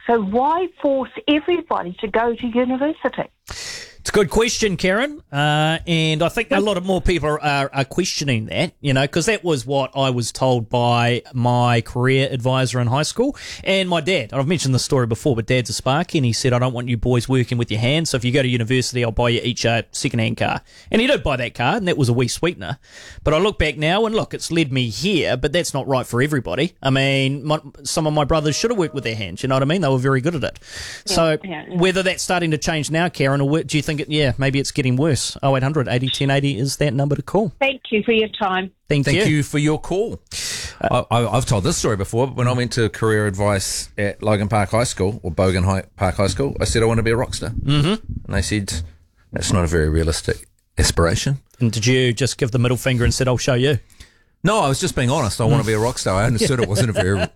So why force everybody to go to university? It's a good question, Karen, and I think a lot of more people are questioning that, because that was what I was told by my career advisor in high school and my dad. I've mentioned this story before, but Dad's a Sparky, and he said, I don't want you boys working with your hands, so if you go to university, I'll buy you each a second-hand car. And he did buy that car, and that was a wee sweetener. But I look back now, and look, it's led me here, but that's not right for everybody. I mean, some of my brothers should have worked with their hands, you know what I mean? They were very good at it. So whether that's starting to change now, Karen, or do you think maybe it's getting worse? 0800 80 1080 is that number to call. Thank you for your time. Thank you for your call. I've told this story before, but when I went to career advice at Logan Park High School, or Bogan Park High School, I said I want to be a rock star. Mm-hmm. And they said, that's not a very realistic aspiration. And did you just give the middle finger and said, I'll show you? No, I was just being honest. I want to be a rock star. I understood it wasn't a very...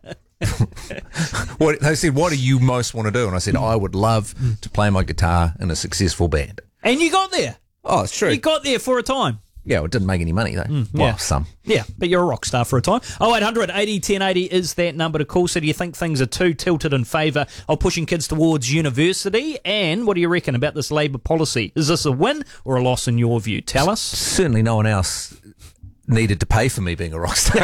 They said, what do you most want to do? And I said, I would love to play my guitar in a successful band. And you got there. Oh, it's true. You got there for a time. Yeah, it didn't make any money, though. Well, some. Yeah, but you're a rock star for a time. 0800 80 1080 is that number to call. So do you think things are too tilted in favour of pushing kids towards university? And what do you reckon about this Labour policy? Is this a win or a loss in your view? Tell us. Certainly no one else needed to pay for me being a rock star.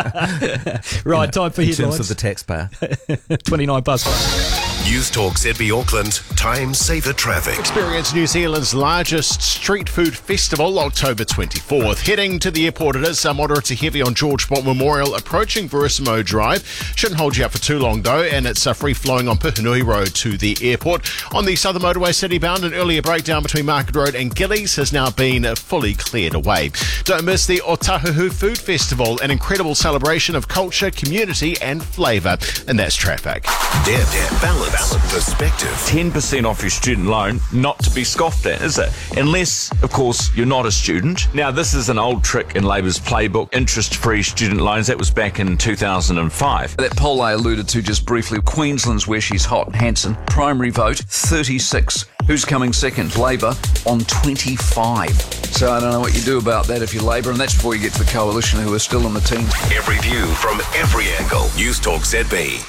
Right, time for headlines. In terms of the taxpayer. 29 past 5. News Talk ZB Auckland, Time Saver Traffic. Experience New Zealand's largest street food festival, October 24th. Heading to the airport, it is moderate to heavy on George Bott Memorial, approaching Verissimo Drive. Shouldn't hold you up for too long though, and it's free-flowing on Puhinui Road to the airport. On the Southern Motorway city-bound, an earlier breakdown between Market Road and Gillies has now been fully cleared away. Don't miss the Otahuhu Food Festival, an incredible celebration of culture, community and flavour. And that's traffic. Balance perspective. 10% off your student loan, not to be scoffed at, is it? Unless, of course, you're not a student. Now, this is an old trick in Labour's playbook, interest-free student loans. That was back in 2005. That poll I alluded to just briefly, Queensland's where she's hot. Hanson, primary vote, 36. Who's coming second? Labour on 25. So I don't know what you do about that if you're Labour, and that's before you get to the coalition who are still on the team. Every view from every angle. News Talk ZB.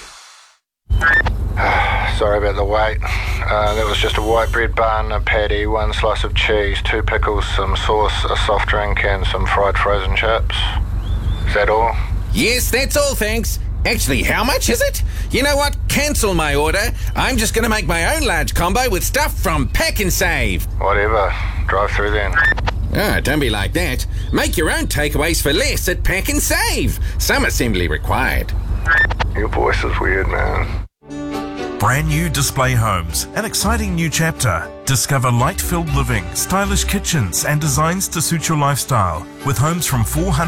Sorry about the wait. That was just a white bread bun, a patty, one slice of cheese, 2 pickles, some sauce, a soft drink and some fried frozen chips. Is that all? Yes, that's all, thanks. Actually, how much is it? You know what? Cancel my order. I'm just going to make my own large combo with stuff from Pack and Save. Whatever. Drive through then. Ah, don't be like that. Make your own takeaways for less at Pack and Save. Some assembly required. Your voice is weird, man. Brand new Display Homes, an exciting new chapter. Discover light-filled living, stylish kitchens and designs to suit your lifestyle with homes from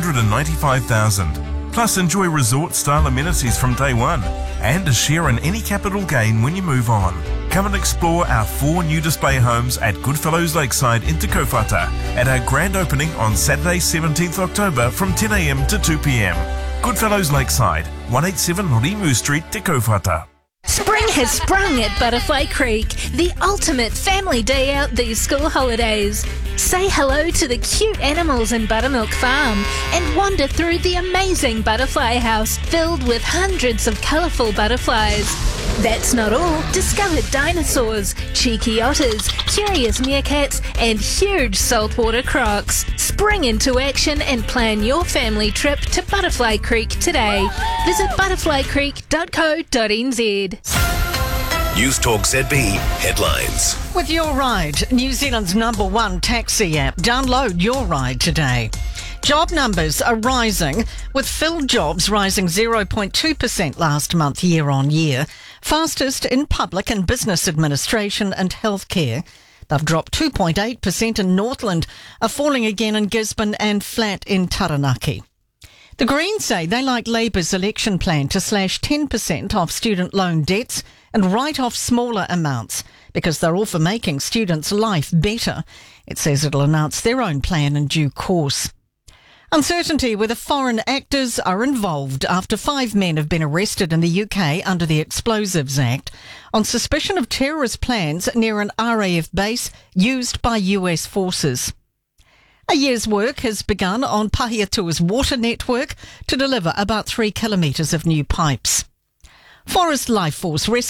$495,000. Plus enjoy resort-style amenities from day one and a share in any capital gain when you move on. Come and explore our 4 new display homes at Goodfellows Lakeside in Te Kaupata at our grand opening on Saturday 17th October from 10 a.m. to 2 p.m. Goodfellows Lakeside, 187 Rimu Street, Te Kaupata. Spring has sprung at Butterfly Creek, the ultimate family day out these school holidays. Say hello to the cute animals in Buttermilk Farm and wander through the amazing butterfly house filled with hundreds of colourful butterflies. That's not all. Discover dinosaurs, cheeky otters, curious meerkats and huge saltwater crocs. Spring into action and plan your family trip to Butterfly Creek today. Visit butterflycreek.co.nz. News Talk ZB Headlines. With Your Ride, New Zealand's #1 taxi app. Download Your Ride today. Job numbers are rising, with filled jobs rising 0.2% last month year on year, fastest in public and business administration and healthcare. They've dropped 2.8% in Northland, are falling again in Gisborne and flat in Taranaki. The Greens say they like Labour's election plan to slash 10% off student loan debts and write off smaller amounts because they're all for making students' life better. It says it'll announce their own plan in due course. Uncertainty whether foreign actors are involved after 5 men have been arrested in the UK under the Explosives Act on suspicion of terrorist plans near an RAF base used by US forces. A year's work has begun on Pahiatua's water network to deliver about 3 kilometres of new pipes. Forest Life Force